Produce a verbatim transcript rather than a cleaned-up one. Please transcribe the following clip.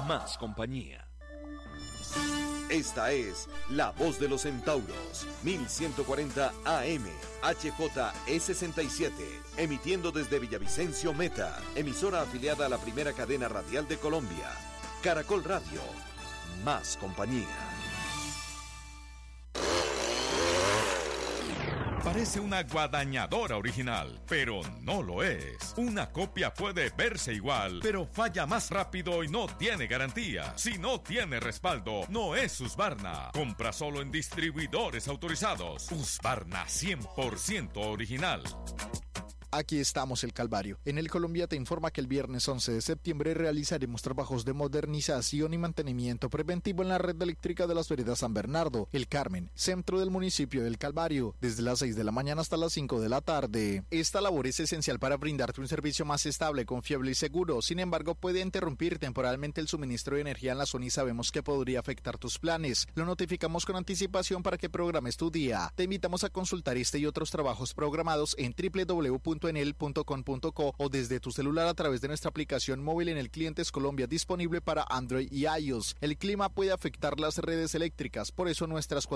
más compañía. Esta es La Voz de los Centauros, mil ciento cuarenta A M, H J E sesenta y siete, emitiendo desde Villavicencio Meta, emisora afiliada a la primera cadena radial de Colombia. Caracol Radio, más compañía. Parece una guadañadora original, pero no lo es. Una copia puede verse igual, pero falla más rápido y no tiene garantía. Si no tiene respaldo, no es Husqvarna. Compra solo en distribuidores autorizados. Husqvarna cien por ciento original. Aquí estamos, El Calvario. En El Colombia te informa que el viernes once de septiembre realizaremos trabajos de modernización y mantenimiento preventivo en la red eléctrica de las veredas San Bernardo, El Carmen, centro del municipio del Calvario, desde las seis de la mañana hasta las cinco de la tarde. Esta labor es esencial para brindarte un servicio más estable, confiable y seguro. Sin embargo, puede interrumpir temporalmente el suministro de energía en la zona y sabemos que podría afectar tus planes. Lo notificamos con anticipación para que programes tu día. Te invitamos a consultar este y otros trabajos programados en doble u doble u doble u punto enel punto com punto co o desde tu celular a través de nuestra aplicación móvil en el Clientes Colombia, disponible para Android y iOS. El clima puede afectar las redes eléctricas, por eso nuestras